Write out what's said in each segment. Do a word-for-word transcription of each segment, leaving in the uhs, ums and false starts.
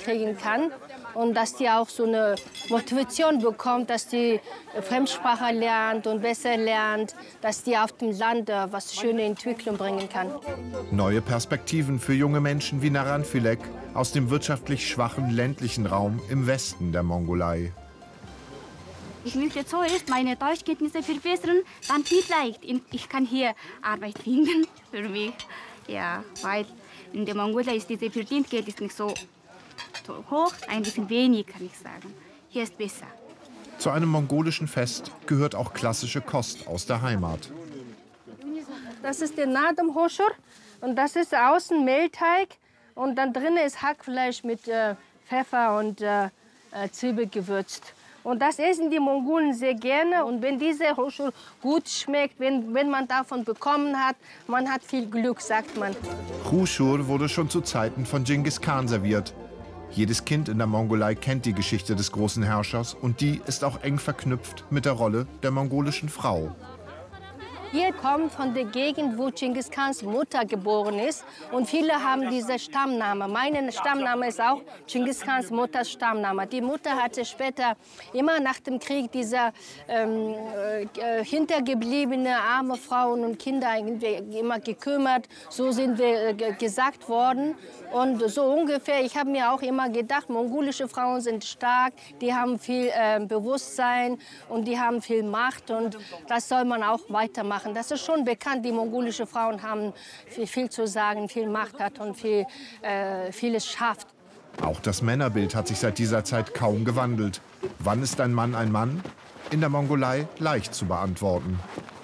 kriegen kann und dass die auch so eine Motivation bekommt, dass die Fremdsprache lernt und besser lernt, dass die auf dem Land was schöne Entwicklung bringen kann. Neue Perspektiven für junge Menschen wie Naranfilek aus dem wirtschaftlich schwachen ländlichen Raum im Westen der Mongolei. Ich möchte zuerst meine Deutschkenntnisse verbessern, dann vielleicht ich kann hier Arbeit finden für mich. Ja, weil in der Mongolei ist diese Verdienstgeld ist nicht so, so hoch, ein bisschen wenig, kann ich sagen. Hier ist besser. Zu einem mongolischen Fest gehört auch klassische Kost aus der Heimat. Das ist der Nadam Hoshur und das ist außen Mehlteig und dann drin ist Hackfleisch mit äh, Pfeffer und äh, Zwiebel gewürzt. Und das essen die Mongolen sehr gerne. Und wenn diese Hoshur gut schmeckt, wenn, wenn man davon bekommen hat, man hat viel Glück, sagt man. Hoshur wurde schon zu Zeiten von Dschingis Khan serviert. Jedes Kind in der Mongolei kennt die Geschichte des großen Herrschers und die ist auch eng verknüpft mit der Rolle der mongolischen Frau. Wir kommen von der Gegend, wo Dschingis Khans Mutter geboren ist. Und viele haben diese Stammname. Mein Stammname ist auch Dschingis Khans Mutters Stammname. Die Mutter hatte später immer nach dem Krieg diese ähm, äh, hintergebliebene arme Frauen und Kinder immer gekümmert. So sind wir äh, gesagt worden. Und so ungefähr, ich habe mir auch immer gedacht, mongolische Frauen sind stark, die haben viel äh, Bewusstsein und die haben viel Macht. Und das soll man auch weitermachen. Das ist schon bekannt, die mongolischen Frauen haben viel, viel zu sagen, viel Macht hat und viel, äh, vieles schafft. Auch das Männerbild hat sich seit dieser Zeit kaum gewandelt. Wann ist ein Mann ein Mann? In der Mongolei leicht zu beantworten.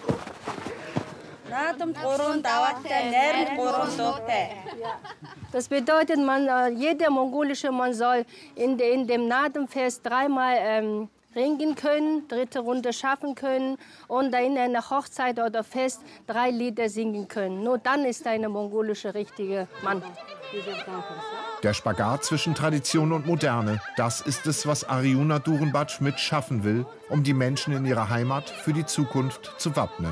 Das bedeutet, man, jeder mongolische Mann soll in, de, in dem Nadam-Fest dreimal ähm, ringen können, dritte Runde schaffen können und in einer Hochzeit oder Fest drei Lieder singen können. Nur dann ist er ein mongolischer richtiger Mann. Der Spagat zwischen Tradition und Moderne, das ist es, was Ariuna Durenbach-Schmidt schaffen will, um die Menschen in ihrer Heimat für die Zukunft zu wappnen.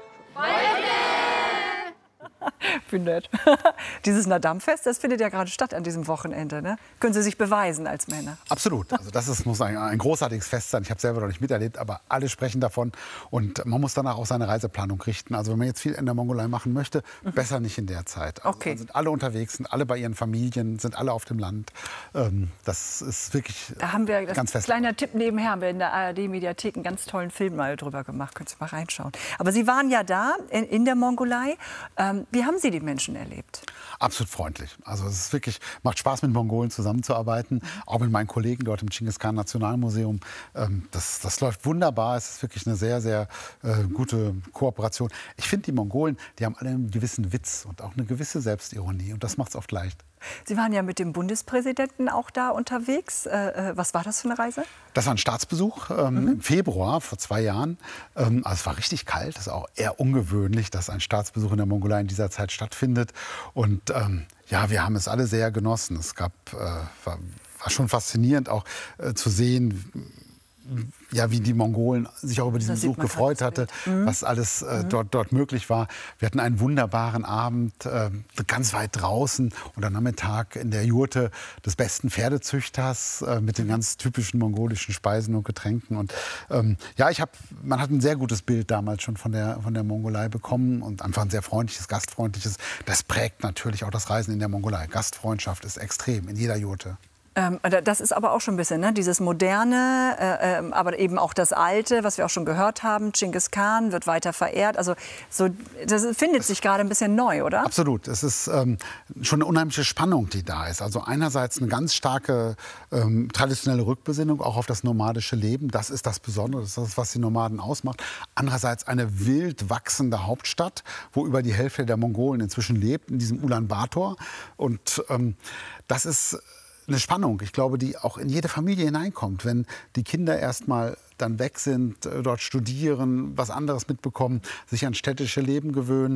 Wie nett. Dieses Nadam-Fest, das findet ja gerade statt an diesem Wochenende. Ne? Können Sie sich beweisen als Männer? Absolut. Also das ist, muss ein, ein großartiges Fest sein. Ich habe es selber noch nicht miterlebt, aber alle sprechen davon. Und man muss danach auch seine Reiseplanung richten. Also wenn man jetzt viel in der Mongolei machen möchte, mhm. besser nicht in der Zeit. Also okay. Dann sind alle unterwegs, sind alle bei ihren Familien, sind alle auf dem Land. Ähm, das ist wirklich da haben wir, ganz fest. Kleiner Tipp nebenher, haben wir in der A R D-Mediathek einen ganz tollen Film mal drüber gemacht. Könnt ihr mal reinschauen. Aber Sie waren ja da in, in der Mongolei. Ähm, wie haben Sie die Menschen erlebt? Absolut freundlich. Also es ist wirklich, macht Spaß, mit Mongolen zusammenzuarbeiten. Auch mit meinen Kollegen dort im Dschingis Khan Nationalmuseum. Ähm, das, das läuft wunderbar. Es ist wirklich eine sehr, sehr äh, gute Kooperation. Ich finde, die Mongolen, die haben alle einen gewissen Witz und auch eine gewisse Selbstironie. Und das macht es oft leicht. Sie waren ja mit dem Bundespräsidenten auch da unterwegs. Äh, was war das für eine Reise? Das war ein Staatsbesuch ähm, mhm. im Februar vor zwei Jahren. Ähm, also es war richtig kalt. Das ist auch eher ungewöhnlich, dass ein Staatsbesuch in der Mongolei in dieser Zeit stattfindet. Und ähm, ja, wir haben es alle sehr genossen. Es gab, äh, war, war schon faszinierend auch äh, zu sehen, ja, wie die Mongolen sich auch über diesen Besuch gefreut hatte, mhm. was alles äh, mhm. dort, dort möglich war. Wir hatten einen wunderbaren Abend, äh, ganz weit draußen und am Nachmittag in der Jurte des besten Pferdezüchters äh, mit den ganz typischen mongolischen Speisen und Getränken. Und ähm, ja, ich hab, man hat ein sehr gutes Bild damals schon von der, von der Mongolei bekommen und einfach ein sehr freundliches, gastfreundliches. Das prägt natürlich auch das Reisen in der Mongolei. Gastfreundschaft ist extrem in jeder Jurte. Ähm, das ist aber auch schon ein bisschen, ne? Dieses Moderne, äh, äh, aber eben auch das Alte, was wir auch schon gehört haben. Dschingis Khan wird weiter verehrt. Also so, das findet sich gerade ein bisschen neu, oder? Absolut. Es ist ähm, schon eine unheimliche Spannung, die da ist. Also einerseits eine ganz starke ähm, traditionelle Rückbesinnung auch auf das nomadische Leben. Das ist das Besondere, das ist das, was die Nomaden ausmacht. Andererseits eine wild wachsende Hauptstadt, wo über die Hälfte der Mongolen inzwischen lebt, in diesem Ulaanbaatar. Und ähm, das ist eine Spannung, ich glaube, die auch in jede Familie hineinkommt. Wenn die Kinder erst mal dann weg sind, dort studieren, was anderes mitbekommen, sich an städtische Leben gewöhnen.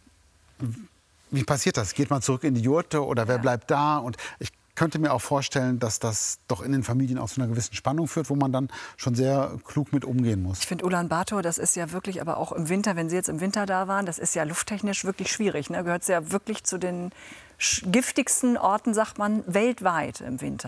Wie passiert das? Geht man zurück in die Jurte oder wer ja. bleibt da? Und ich könnte mir auch vorstellen, dass das doch in den Familien auch zu einer gewissen Spannung führt, wo man dann schon sehr klug mit umgehen muss. Ich finde Ulaanbaatar, das ist ja wirklich, aber auch im Winter, wenn Sie jetzt im Winter da waren, das ist ja lufttechnisch wirklich schwierig. Ne? Gehört ja wirklich zu den giftigsten Orten, sagt man, weltweit im Winter.